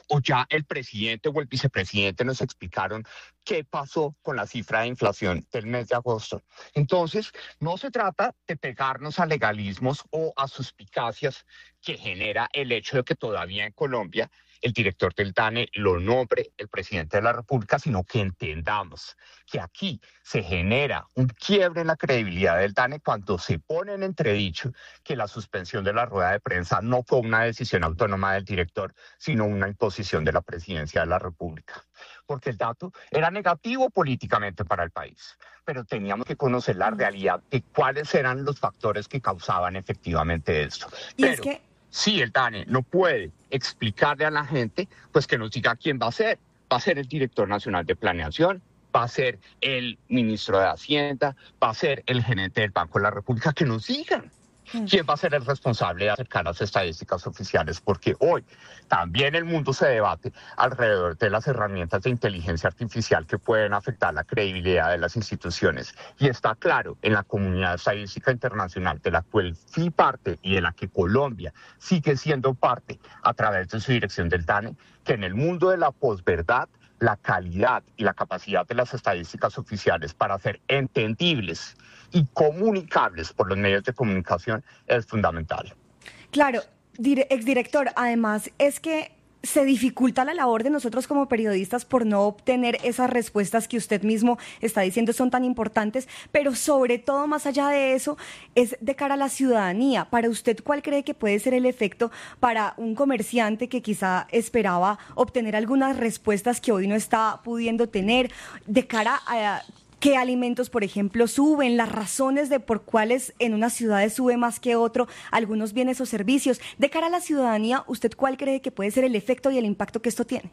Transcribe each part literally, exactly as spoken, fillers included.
o ya el presidente o el vicepresidente nos explicaron qué pasó con la cifra de inflación del mes de agosto. Entonces, no se trata de pegarnos a legalismos o a suspicacias que genera el hecho de que todavía en Colombia el director del DANE lo nombre el presidente de la República, sino que entendamos que aquí se genera un quiebre en la credibilidad del DANE cuando se pone en entredicho que la suspensión de la rueda de prensa no fue una decisión autónoma del director, sino una imposición de la presidencia de la República. Porque el dato era negativo políticamente para el país, pero teníamos que conocer la realidad de cuáles eran los factores que causaban efectivamente esto. Y es Pero que si el DANE no puede explicarle a la gente, pues que nos diga quién va a ser. Va a ser el director nacional de planeación, va a ser el ministro de Hacienda, va a ser el gerente del Banco de la República, que nos digan quién va a ser el responsable de acercar las estadísticas oficiales, porque hoy también el mundo se debate alrededor de las herramientas de inteligencia artificial que pueden afectar la credibilidad de las instituciones. Y está claro en la comunidad estadística internacional, de la cual fui parte y de la que Colombia sigue siendo parte a través de su dirección del DANE, que en el mundo de la posverdad, la calidad y la capacidad de las estadísticas oficiales para ser entendibles y comunicables por los medios de comunicación es fundamental. claro, dire- exdirector, además es que se dificulta la labor de nosotros como periodistas por no obtener esas respuestas que usted mismo está diciendo son tan importantes, pero sobre todo, más allá de eso, es de cara a la ciudadanía. Para usted, ¿cuál cree que puede ser el efecto para un comerciante que quizá esperaba obtener algunas respuestas que hoy no está pudiendo tener, de cara a qué alimentos, por ejemplo, suben, las razones de por cuáles en unas ciudades sube más que otro algunos bienes o servicios? De cara a la ciudadanía, ¿usted cuál cree que puede ser el efecto y el impacto que esto tiene?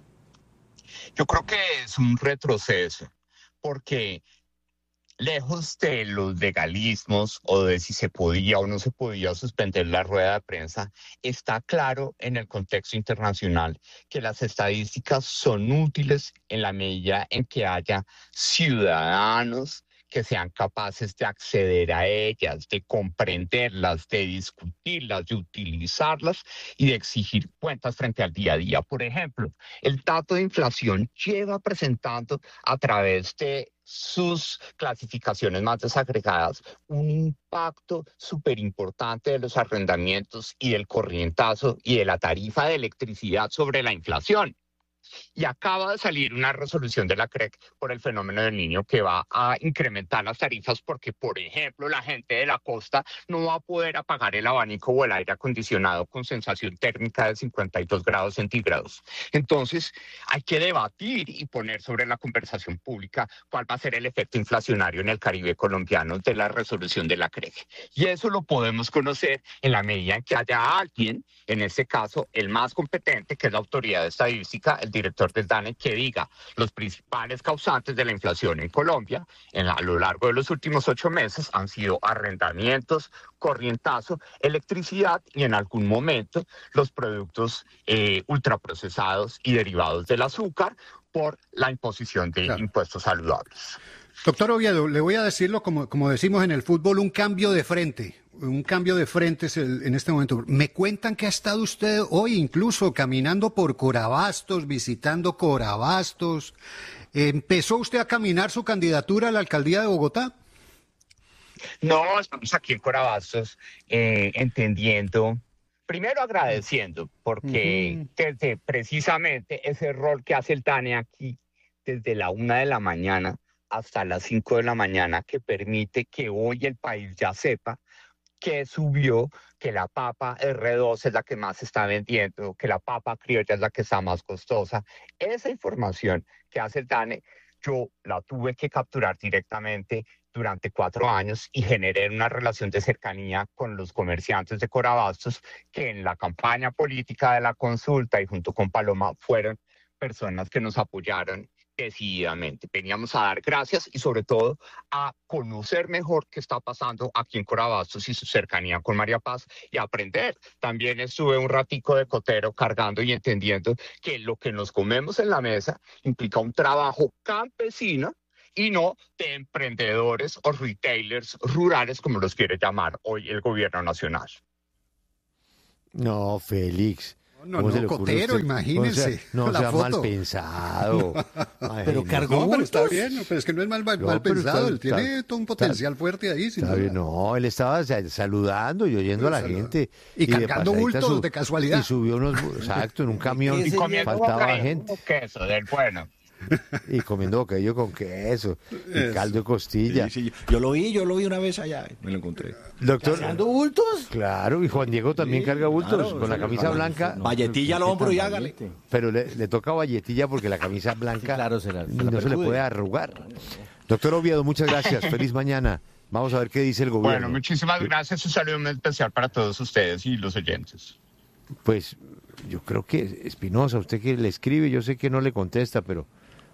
Yo creo que es un retroceso, porque lejos de los legalismos o de si se podía o no se podía suspender la rueda de prensa, está claro en el contexto internacional que las estadísticas son útiles en la medida en que haya ciudadanos que sean capaces de acceder a ellas, de comprenderlas, de discutirlas, de utilizarlas y de exigir cuentas frente al día a día. Por ejemplo, el dato de inflación lleva presentando a través de sus clasificaciones más desagregadas un impacto súper importante de los arrendamientos y del corrientazo y de la tarifa de electricidad sobre la inflación. Y acaba de salir una resolución de la C R E C por el fenómeno del Niño que va a incrementar las tarifas porque, por ejemplo, la gente de la costa no va a poder apagar el abanico o el aire acondicionado con sensación térmica de cincuenta y dos grados centígrados. Entonces, hay que debatir y poner sobre la conversación pública cuál va a ser el efecto inflacionario en el Caribe colombiano de la resolución de la C R E C. Y eso lo podemos conocer en la medida en que haya alguien, en este caso, el más competente, que es la autoridad estadística, el director del DANE, que diga los principales causantes de la inflación en Colombia en la, a lo largo de los últimos ocho meses han sido arrendamientos, corrientazo, electricidad y en algún momento los productos eh, ultraprocesados y derivados del azúcar por la imposición de Claro. impuestos saludables. Doctor Oviedo, le voy a decirlo como, como decimos en el fútbol, un cambio de frente. Un cambio de frente es el, en este momento. Me cuentan que ha estado usted hoy incluso caminando por Corabastos, visitando Corabastos. ¿Empezó usted a caminar su candidatura a la alcaldía de Bogotá? No, estamos aquí en Corabastos eh, entendiendo, primero agradeciendo, porque Uh-huh. desde precisamente ese rol que hace el DANE aquí, desde la una de la mañana hasta las cinco de la mañana, que permite que hoy el país ya sepa que subió, que la papa R dos es la que más se está vendiendo, que la papa criolla es la que está más costosa. Esa información que hace el DANE, yo la tuve que capturar directamente durante cuatro años y generé una relación de cercanía con los comerciantes de Corabastos, que en la campaña política de la consulta y junto con Paloma fueron personas que nos apoyaron decididamente. Veníamos a dar gracias y sobre todo a conocer mejor qué está pasando aquí en Corabastos y su cercanía con María Paz y aprender. También estuve un ratico de cotero cargando y entendiendo que lo que nos comemos en la mesa implica un trabajo campesino y no de emprendedores o retailers rurales, como los quiere llamar hoy el gobierno nacional. No, Félix. No, no, no Cotero, imagínese. No la sea foto. mal pensado. Ay, pero cargó no, pero está bien, no, pero es que no es mal, mal, no, mal pensado, está, él tiene está, todo un potencial está, fuerte ahí. Sin está bien, no, él estaba saludando y oyendo pero a la salud. gente. Y, y cargando bultos de, de casualidad. Y subió unos, exacto, en un camión y faltaba gente. Queso del bueno. Y comiendo bocadillo con queso y caldo de costilla. Sí, sí, yo lo vi, yo lo vi una vez allá, me lo encontré. Doctor, ¿cargando bultos? Claro, y Juan Diego también sí, carga bultos, claro, con la camisa claro, blanca. No, valletilla al hombro y hágale. Pero le, le toca valletilla porque la camisa blanca sí, claro, será, no se, se le puede arrugar. Doctor Oviedo, muchas gracias, feliz mañana. Vamos a ver qué dice el gobierno. Bueno, muchísimas gracias, un saludo muy especial para todos ustedes y los oyentes. Pues yo creo que Espinosa, usted que le escribe, yo sé que no le contesta, pero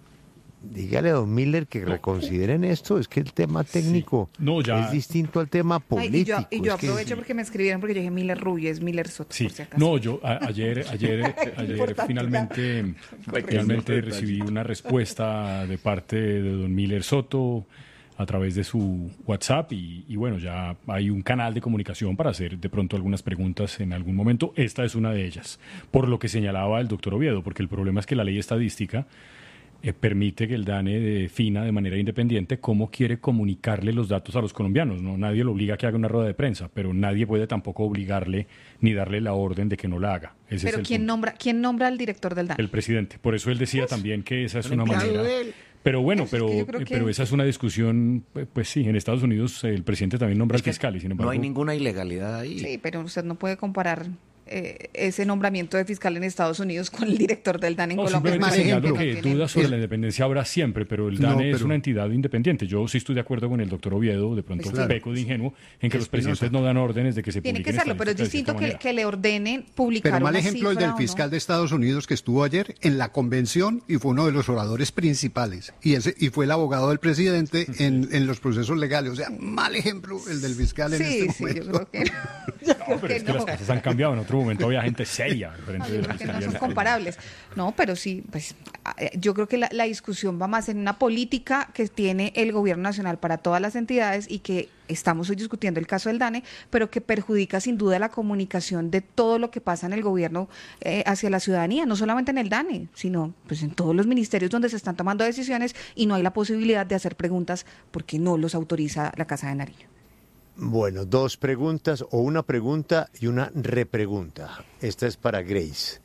dígale a don Miller que reconsideren esto, es que el tema técnico sí. no, ya... es distinto al tema político. Ay, y yo, y yo aprovecho que... porque me escribieron porque yo dije Miller Rubio, es Miller Soto. Sí. Por si acaso. No, yo a, ayer, ayer, ayer finalmente, finalmente recibí una respuesta de parte de don Miller Soto a través de su WhatsApp y, y bueno, ya hay un canal de comunicación para hacer de pronto algunas preguntas en algún momento. Esta es una de ellas, por lo que señalaba el doctor Oviedo, porque el problema es que la ley estadística Eh, permite que el DANE defina de manera independiente cómo quiere comunicarle los datos a los colombianos. ¿No? Nadie lo obliga a que haga una rueda de prensa, pero nadie puede tampoco obligarle ni darle la orden de que no la haga. Ese pero es el ¿quién punto. nombra, ¿quién nombra al director del DANE? El presidente. Por eso él decía pues, también que esa es una manera... Él. Pero bueno, pues pero, es que que... pero esa es una discusión, pues sí, en Estados Unidos el presidente también nombra es al fiscal y sin embargo... No hay ninguna ilegalidad ahí. Sí, pero usted no puede comparar eh, ese nombramiento de fiscal en Estados Unidos con el director del DANE en no, Colombia. Simplemente señalo que tiene... dudas sobre la independencia habrá siempre, pero el DANE no, pero... es una entidad independiente. Yo sí estoy de acuerdo con el doctor Oviedo, de pronto pues claro. peco de ingenuo, en que es los presidentes no dan órdenes de que se tiene publiquen. Tiene que serlo, pero es distinto que, que le ordenen publicar Pero mal una ejemplo el del fiscal no. de Estados Unidos que estuvo ayer en la convención y fue uno de los oradores principales. Y ese y fue el abogado del presidente en, en los procesos legales. O sea, mal ejemplo el del fiscal en sí, este sí, momento. yo creo que no. Yo no, creo pero que es que no. Las cosas han cambiado. En otro momento había gente seria. No, yo creo que no son comparables. No, pero sí, pues yo creo que la, la discusión va más en una política que tiene el gobierno nacional para todas las entidades y que estamos hoy discutiendo el caso del DANE, pero que perjudica sin duda la comunicación de todo lo que pasa en el gobierno eh, hacia la ciudadanía, no solamente en el DANE, sino pues en todos los ministerios donde se están tomando decisiones y no hay la posibilidad de hacer preguntas porque no los autoriza la Casa de Nariño. Bueno, dos preguntas o una pregunta y una repregunta. Esta es para Grace.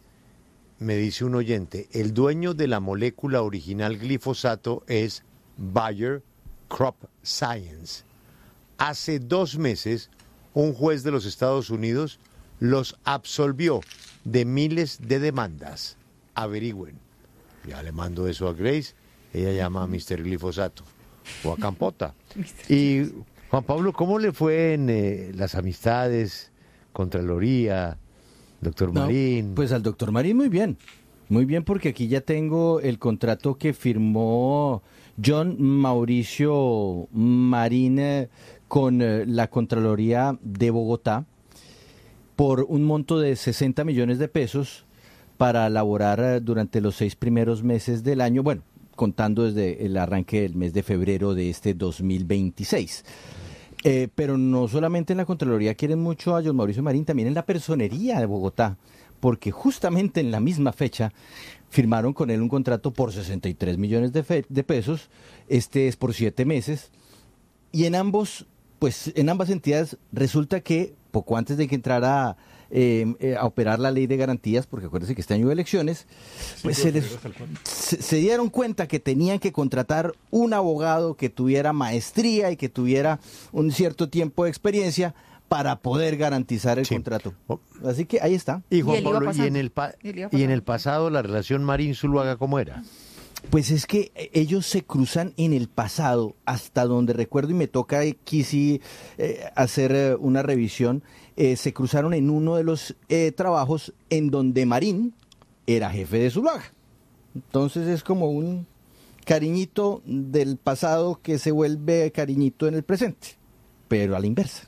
Me dice un oyente, el dueño de la molécula original glifosato es Bayer Crop Science. Hace dos meses, un juez de los Estados Unidos los absolvió de miles de demandas. Averigüen. Ya le mando eso a Grace. Ella llama a mister Glifosato o a Campota. Y Juan Pablo, ¿cómo le fue en eh, las amistades, Contraloría, doctor no, Marín? Pues al doctor Marín muy bien. Muy bien, porque aquí ya tengo el contrato que firmó John Mauricio Marín eh, con eh, la Contraloría de Bogotá por un monto de sesenta millones de pesos para elaborar eh, durante los seis primeros meses del año, bueno, contando desde el arranque del mes de febrero de este dos mil veintiséis. Eh, pero no solamente en la Contraloría quieren mucho a John Mauricio Marín, también en la Personería de Bogotá, porque justamente en la misma fecha firmaron con él un contrato por sesenta y tres millones de, fe- de pesos, este es por siete meses, y en ambos, pues en ambas entidades resulta que poco antes de que entrara eh, eh, a operar la ley de garantías, porque acuérdense que este año de elecciones, pues se, les, se, se dieron cuenta que tenían que contratar un abogado que tuviera maestría y que tuviera un cierto tiempo de experiencia para poder garantizar el sí. contrato. Así que ahí está. Y Juan y Pablo, ¿y en, el pa- y en el pasado la relación Marín-Zuluaga cómo era? Pues es que ellos se cruzan en el pasado, hasta donde recuerdo, y me toca aquí sí eh, hacer eh, una revisión, eh, se cruzaron en uno de los eh, trabajos en donde Marín era jefe de Zuluaga. Entonces es como un cariñito del pasado que se vuelve cariñito en el presente, pero a la inversa.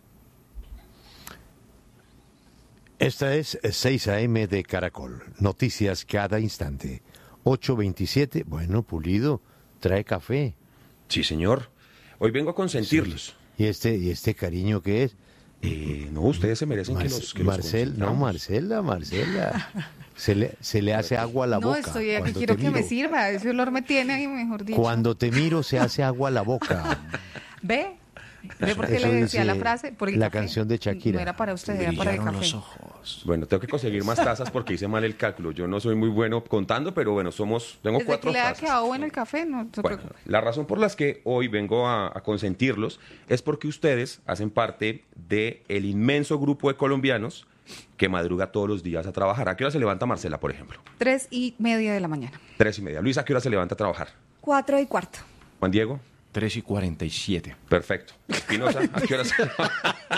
Esta es seis a eme de Caracol, noticias cada instante. ocho veintisiete, bueno, Pulido, trae café. Sí, señor. Hoy vengo a consentirlos. Sí. ¿Y este, y este cariño qué es? Eh, no, ustedes se merecen Mar que los que los Marcel, no, consintamos. Marcela, Marcela. Se le, se le hace agua a la No, boca. estoy aquí, cuando quiero te que me miro. sirva. Ese olor me tiene ahí, mejor dicho. Cuando te miro se hace agua a la boca. ¿Ve? ¿Ve por qué Eso le decía dice la frase? Por el la café. canción de Shakira. No era para usted, era para el Brillaron café. los ojos. Bueno, tengo que conseguir más tazas porque hice mal el cálculo. Yo no soy muy bueno contando, pero bueno, somos, tengo Desde cuatro que le ha tazas. quedado bueno el café, no se Bueno, preocupe. la razón por la que hoy vengo a, a consentirlos es porque ustedes hacen parte del inmenso grupo de colombianos que madruga todos los días a trabajar. ¿A qué hora se levanta Marcela, por ejemplo? Tres y media de la mañana. Tres y media. Luisa, ¿a qué hora se levanta a trabajar? Cuatro y cuarto. Juan Diego, tres y cuarenta y siete. perfecto. Espinosa, ¿a qué hora se levanta?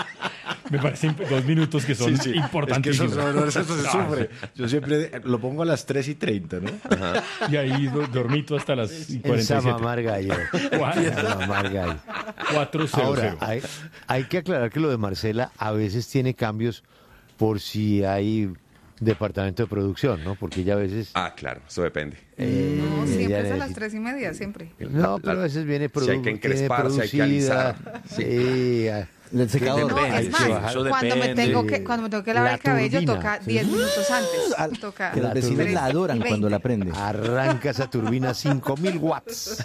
Me parecen dos minutos que son Es que importantísimos. eso, eso- eso se Ah, sufre. Yo siempre lo pongo a las tres y treinta, ¿no? Y ahí do- dormito hasta las En cuarenta y siete. Samamar Gallo. En Samamar Gallo. cuatro cero Ahora, cero. hay, hay que aclarar que lo de Marcela a veces tiene cambios por si hay departamento de producción, ¿no? Porque ella a veces... Ah, claro, eso depende. eh, No, ella siempre es a las necesita- tres y media, siempre. No, pero a veces viene produ Si hay que tiene encrespar, si hay que producida. alisar. Sí, ah, El secador. No, Depende, es sí, más, eso cuando me, depende. tengo que, cuando me tengo que lavar La el cabello, turbina. toca diez minutos antes. Toca Que los vecinos tres la adoran y cuando la veinte. prende. arranca esa turbina cinco mil watts.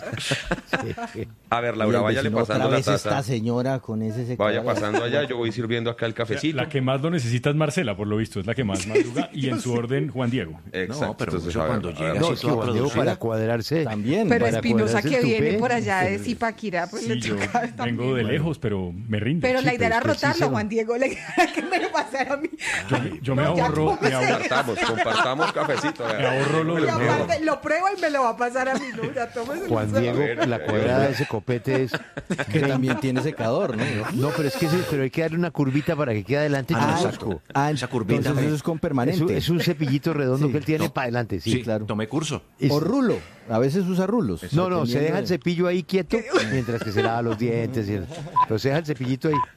Sí. A ver, Y Laura, el váyale vecino, pasando otra la vez esta taza. señora con ese secador. Vaya pasando allá, yo voy sirviendo acá el cafecito. La que más lo necesita es Marcela, por lo visto, es la que más madruga. Y en su orden, Juan Diego. Exacto. No, pero Entonces, eso a ver, cuando a ver. llega No, así es que toda Juan Diego producida. para cuadrarse. También. Pero para Espinosa cuadrarse que el viene tupé. por allá de Zipaquirá, pues Sí, le yo toca también. vengo de lejos, pero me rinde. Pero Sí, la idea era pero es que sí rotarlo, se- Juan Diego. La idea era que me lo pasara a mí. Yo, yo me No, ya ahorro, me ahorro, Compartamos, compartamos cafecito. a ver. me ahorro lo Y de aparte, lo pruebo y me lo va a pasar a mí. ¿No? Ya tómese Juan un- Diego, ver, la cuadrada de ese copete es... Que también tiene secador, ¿no? No, pero es que sí, pero hay que darle una curvita para que quede adelante. Ah, no, chusco. exacto. Ah, Esa curvita, entonces ve. eso es con Es permanente. un, es un cepillito redondo Sí. que él tiene No. para adelante, sí. Sí, claro. tomé curso. Es- O rulo. A veces usa rulos. No, no, se dependiendo deja el de- cepillo ahí quieto mientras que se lava los dientes. Y el- pero se deja el cepillito ahí.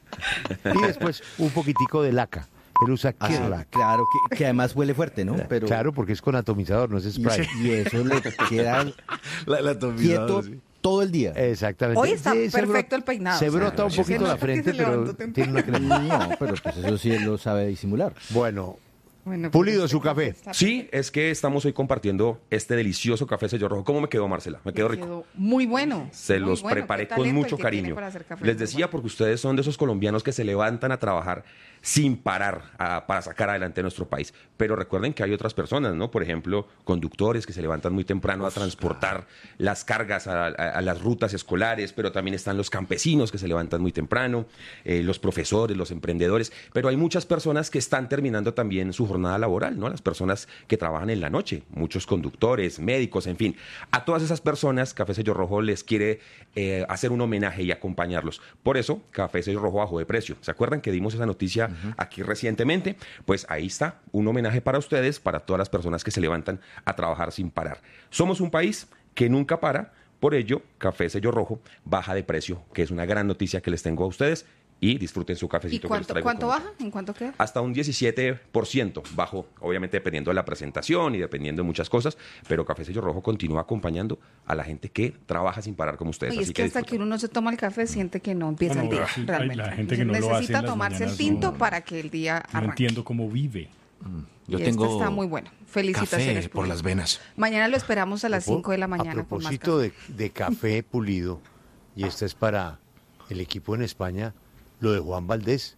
Y después un poquitico de laca. Él usa Ah, Kirlac. claro, que, que además huele fuerte, ¿no? Pero, Claro, porque es con atomizador, no es y, spray. y eso le queda La, la quieto todo el día. Exactamente. Hoy está Sí, se perfecto bro- el peinado, Se o sea, brota un se poquito nota la que frente, se pero levantó tiene una crema. No, pero pues eso sí él lo sabe disimular. Bueno, Bueno, Pulido pero su este café. está- Sí, es que estamos hoy compartiendo este delicioso café sello rojo. ¿Cómo me quedó, Marcela? Me quedó me rico. quedó muy bueno. Se muy los bueno. preparé Qué con talento mucho el que tiene cariño. para hacer café, Les muy decía bueno. porque ustedes son de esos colombianos que se levantan a trabajar sin parar a- para sacar adelante nuestro país. Pero recuerden que hay otras personas, ¿no? Por ejemplo, conductores que se levantan muy temprano a transportar las cargas a, a- a las rutas escolares, pero también están los campesinos que se levantan muy temprano, eh, los profesores, los emprendedores, pero hay muchas personas que están terminando también su jornada laboral, ¿no? Las personas que trabajan en la noche, muchos conductores, médicos, en fin. A todas esas personas, Café Sello Rojo les quiere eh, hacer un homenaje y acompañarlos. Por eso, Café Sello Rojo bajó de precio. ¿Se acuerdan que dimos esa noticia aquí recientemente? Pues ahí está, un homenaje para ustedes, para todas las personas que se levantan a trabajar sin parar. Somos un país que nunca para, por ello, Café Sello Rojo baja de precio, que es una gran noticia que les tengo a ustedes, y disfruten su ¿Y cafecito que les cuánto, traigo cuánto con- baja? ¿En cuánto queda? hasta un diecisiete por ciento bajo, obviamente dependiendo de la presentación y dependiendo de muchas cosas, pero Café Sello Rojo continúa acompañando a la gente que trabaja sin parar como ustedes. Y es así que hasta que disfruten. uno no se toma el café siente que no empieza No, el no, día, sí, hay realmente. la gente que no lo hace en Necesita las tomarse el mañanas, tinto no. para que el día No arranque. entiendo cómo vive. Yo Y tengo este está muy bueno. Felicitaciones. café por Pulido. las venas. Mañana lo esperamos a las cinco de la mañana A con más propósito café. de, de café pulido, y esta es para el equipo en España, lo de Juan Valdés.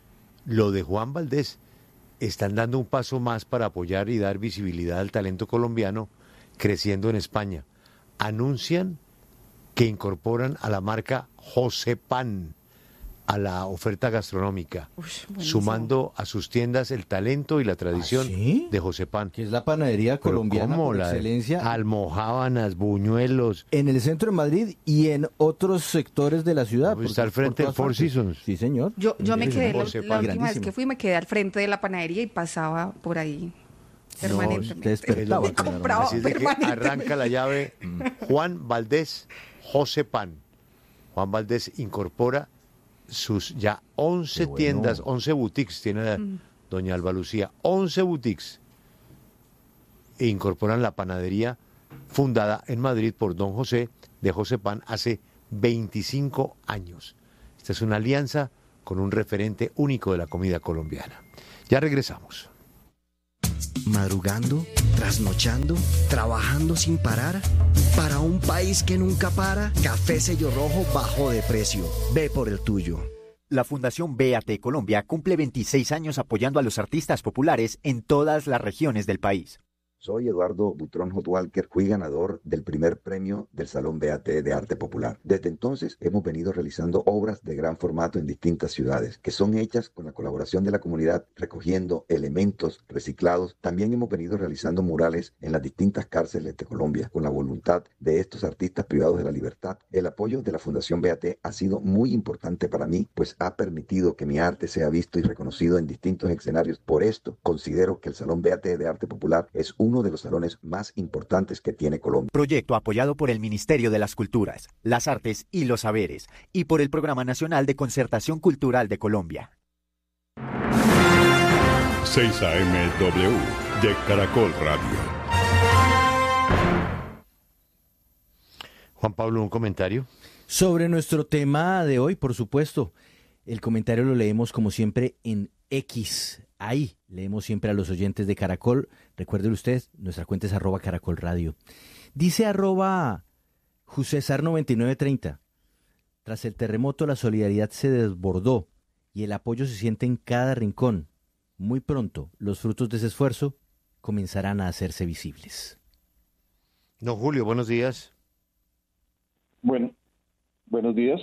Lo de Juan Valdés. Están dando un paso más para apoyar y dar visibilidad al talento colombiano creciendo en España. Anuncian que incorporan a la marca Josepan a la oferta gastronómica, Ush, buenísimo. sumando a sus tiendas el talento y la tradición ¿Ah, sí? de Josepan. Que es la panadería Pero colombiana ¿cómo? por La de excelencia almojábanas, buñuelos. en el centro de Madrid y en otros sectores de la ciudad. Pues porque está al es por frente del todas Four partes. Seasons. Sí, señor. Yo, yo me quedé, la, José la Pan. última vez Grandísimo. que fui, me quedé al frente de la panadería y pasaba por ahí permanentemente. usted despertaba, Y señora. compraba Así es de que permanentemente. arranca la llave Juan Valdés Josepan. Juan Valdés incorpora sus ya once Qué bueno. tiendas, once boutiques, tiene la doña Alba Lucía, once boutiques, e incorporan la panadería fundada en Madrid por don José de Josepan hace veinticinco años. Esta es una alianza con un referente único de la comida colombiana. Ya regresamos. Madrugando, trasnochando, trabajando sin parar. Para un país que nunca para, Café Sello Rojo bajó de precio. Ve por el tuyo. La Fundación B A T Colombia cumple veintiséis años apoyando a los artistas populares en todas las regiones del país. Soy Eduardo Butrón Hot Walker, fui ganador del primer premio del Salón B A T de Arte Popular. Desde entonces hemos venido realizando obras de gran formato en distintas ciudades, que son hechas con la colaboración de la comunidad, recogiendo elementos reciclados. También hemos venido realizando murales en las distintas cárceles de Colombia, con la voluntad de estos artistas privados de la libertad. El apoyo de la Fundación B A T ha sido muy importante para mí, pues ha permitido que mi arte sea visto y reconocido en distintos escenarios. Por esto, considero que el Salón B A T de Arte Popular es un uno de los salones más importantes que tiene Colombia. Proyecto apoyado por el Ministerio de las Culturas, las Artes y los Saberes y por el Programa Nacional de Concertación Cultural de Colombia. seis A M W de Caracol Radio. Juan Pablo, ¿un comentario? Sobre nuestro tema de hoy, por supuesto. El comentario lo leemos como siempre en X. Ahí leemos siempre a los oyentes de Caracol. Recuerde usted, nuestra cuenta es arroba Caracol Radio. Dice arroba Jusesar noventa y nueve treinta. Tras el terremoto la solidaridad se desbordó y el apoyo se siente en cada rincón. Muy pronto los frutos de ese esfuerzo comenzarán a hacerse visibles. Don Julio, buenos días. Bueno, buenos días.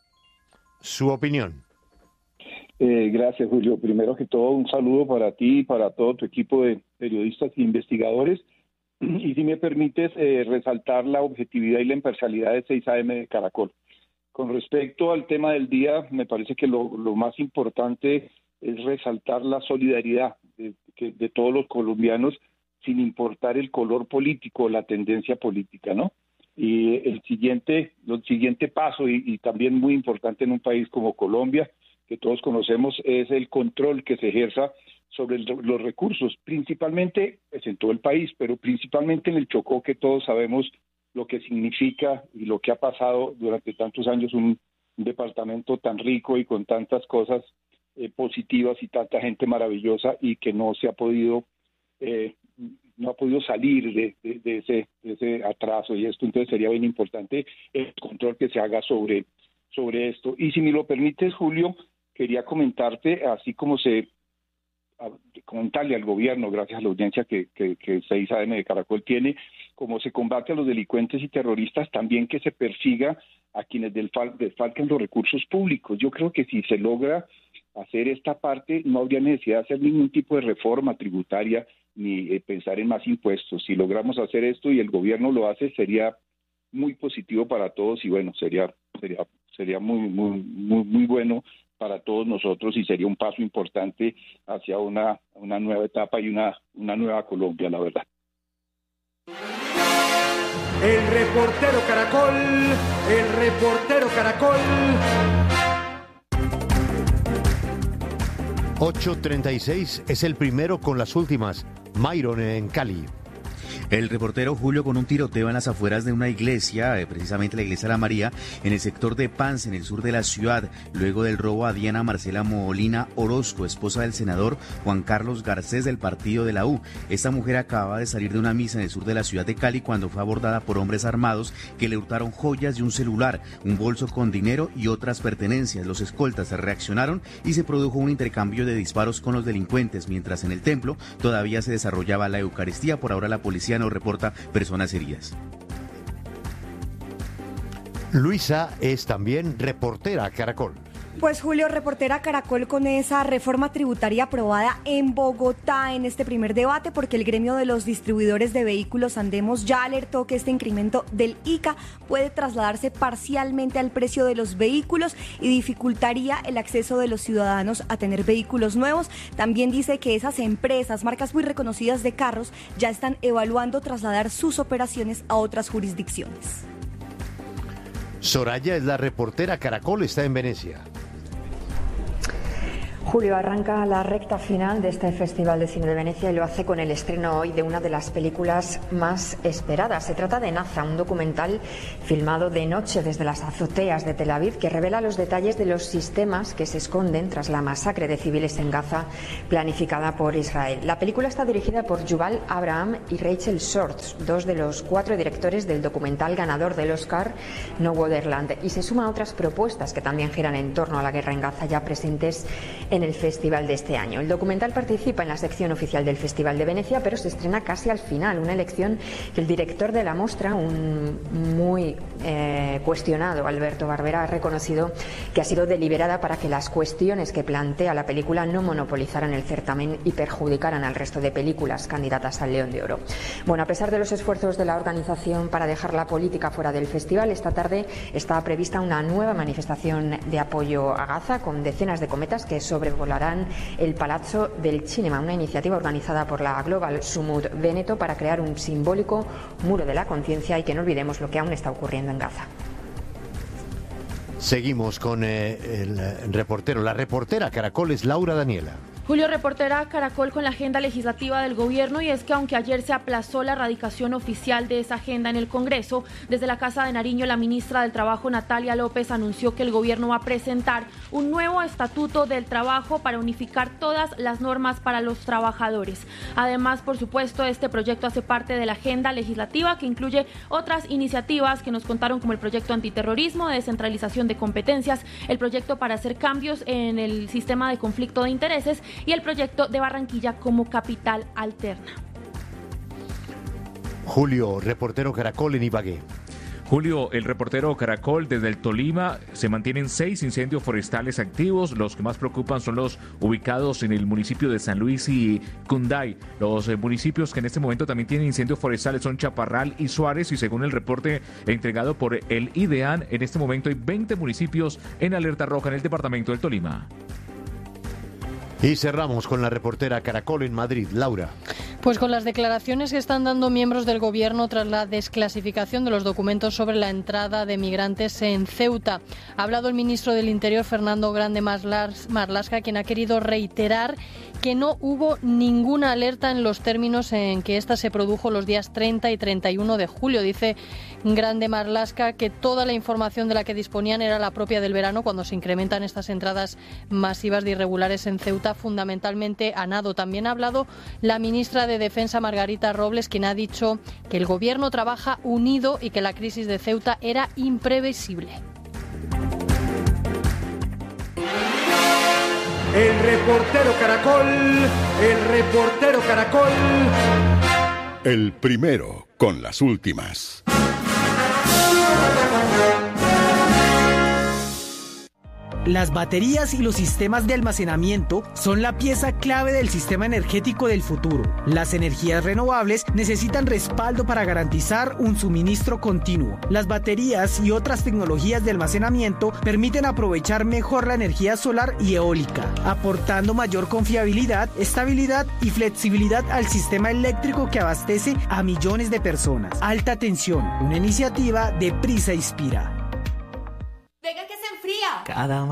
Su opinión. Eh, gracias, Julio. Primero que todo, un saludo para ti y para todo tu equipo de periodistas e investigadores. Y si me permites, eh, resaltar la objetividad y la imparcialidad de seis A M de Caracol. Con respecto al tema del día, me parece que lo, lo más importante es resaltar la solidaridad de, de, de todos los colombianos, sin importar el color político o la tendencia política, ¿no? Y el siguiente, el siguiente paso, y, y también muy importante en un país como Colombia, que todos conocemos, es el control que se ejerza sobre el, los recursos, principalmente pues, en todo el país, pero principalmente en el Chocó, que todos sabemos lo que significa y lo que ha pasado durante tantos años, un, un departamento tan rico y con tantas cosas eh, positivas y tanta gente maravillosa, y que no se ha podido eh, no ha podido salir de, de, de, ese, de ese atraso y esto. Entonces sería bien importante el control que se haga sobre, sobre esto. Y si me lo permites, Julio, quería comentarte, así como se comentarle al gobierno, gracias a la audiencia que, que, que seis A M de Caracol tiene, como se combate a los delincuentes y terroristas, también que se persiga a quienes desfalquen los recursos públicos. Yo creo que si se logra hacer esta parte, no habría necesidad de hacer ningún tipo de reforma tributaria ni eh, pensar en más impuestos. Si logramos hacer esto y el gobierno lo hace, sería muy positivo para todos y bueno, sería sería sería muy muy muy muy bueno para todos nosotros y sería un paso importante hacia una una nueva etapa y una una nueva Colombia, la verdad. El reportero Caracol, el reportero Caracol. ocho treinta y seis es el primero con las últimas. Myron en Cali. El reportero Julio, con un tiroteo en las afueras de una iglesia, eh, precisamente la iglesia de la María, en el sector de Pance, en el sur de la ciudad, luego del robo a Diana Marcela Molina Orozco, esposa del senador Juan Carlos Garcés del partido de la U. Esta mujer acababa de salir de una misa en el sur de la ciudad de Cali cuando fue abordada por hombres armados que le hurtaron joyas y un celular, un bolso con dinero y otras pertenencias. Los escoltas se reaccionaron y se produjo un intercambio de disparos con los delincuentes, mientras en el templo todavía se desarrollaba la Eucaristía. Por ahora la policía no reporta personas heridas. Luisa es también reportera Caracol. Pues Julio, reportera Caracol, con esa reforma tributaria aprobada en Bogotá en este primer debate, porque el gremio de los distribuidores de vehículos Andemos ya alertó que este incremento del I C A puede trasladarse parcialmente al precio de los vehículos y dificultaría el acceso de los ciudadanos a tener vehículos nuevos. También dice que esas empresas, marcas muy reconocidas de carros, ya están evaluando trasladar sus operaciones a otras jurisdicciones. Soraya es la reportera Caracol, está en Venecia. Julio, arranca la recta final de este Festival de Cine de Venecia y lo hace con el estreno hoy de una de las películas más esperadas. Se trata de Naza, un documental filmado de noche desde las azoteas de Tel Aviv que revela los detalles de los sistemas que se esconden tras la masacre de civiles en Gaza planificada por Israel. La película está dirigida por Yuval Abraham y Rachel Shorts, dos de los cuatro directores del documental ganador del Oscar No Wonderland, y se suma a otras propuestas que también giran en torno a la guerra en Gaza ya presentes en el festival de este año. El documental participa en la sección oficial del Festival de Venecia, pero se estrena casi al final, una elección que el director de la muestra, un muy eh, cuestionado Alberto Barbera, ha reconocido que ha sido deliberada para que las cuestiones que plantea la película no monopolizaran el certamen y perjudicaran al resto de películas candidatas al León de Oro. Bueno, a pesar de los esfuerzos de la organización para dejar la política fuera del festival, esta tarde está prevista una nueva manifestación de apoyo a Gaza con decenas de cometas que sobrevolarán el Palazzo del Cinema, una iniciativa organizada por la Global Sumud Veneto para crear un simbólico muro de la conciencia y que no olvidemos lo que aún está ocurriendo en Gaza. Seguimos con eh, el reportero, la reportera Caracol es Laura Daniela. Julio, reportera Caracol con la agenda legislativa del gobierno, y es que aunque ayer se aplazó la radicación oficial de esa agenda en el Congreso, desde la Casa de Nariño la ministra del Trabajo Natalia López anunció que el gobierno va a presentar un nuevo estatuto del trabajo para unificar todas las normas para los trabajadores. Además, por supuesto, este proyecto hace parte de la agenda legislativa que incluye otras iniciativas que nos contaron, como el proyecto antiterrorismo, de descentralización de competencias, el proyecto para hacer cambios en el sistema de conflicto de intereses y el proyecto de Barranquilla como capital alterna. Julio, reportero Caracol en Ibagué. Julio, el reportero Caracol desde el Tolima, se mantienen seis incendios forestales activos. Los que más preocupan son los ubicados en el municipio de San Luis y Cunday. Los eh, municipios que en este momento también tienen incendios forestales son Chaparral y Suárez, y según el reporte entregado por el IDEAN, en este momento hay veinte municipios en alerta roja en el departamento del Tolima. Y cerramos con la reportera Caracol en Madrid, Laura. Pues con las declaraciones que están dando miembros del gobierno tras la desclasificación de los documentos sobre la entrada de migrantes en Ceuta. Ha hablado el ministro del Interior, Fernando Grande Marlaska, quien ha querido reiterar que no hubo ninguna alerta en los términos en que esta se produjo los días treinta y treinta y uno de julio. Dice Grande Marlaska que toda la información de la que disponían era la propia del verano, cuando se incrementan estas entradas masivas de irregulares en Ceuta, fundamentalmente a nado. También ha hablado la ministra de Defensa, Margarita Robles, quien ha dicho que el gobierno trabaja unido y que la crisis de Ceuta era imprevisible. El reportero Caracol, el reportero Caracol. El primero con las últimas. Las baterías y los sistemas de almacenamiento son la pieza clave del sistema energético del futuro. Las energías renovables necesitan respaldo para garantizar un suministro continuo. Las baterías y otras tecnologías de almacenamiento permiten aprovechar mejor la energía solar y eólica, aportando mayor confiabilidad, estabilidad y flexibilidad al sistema eléctrico que abastece a millones de personas. Alta tensión, una iniciativa de Prisa Inspira. Venga que se enfría. Cada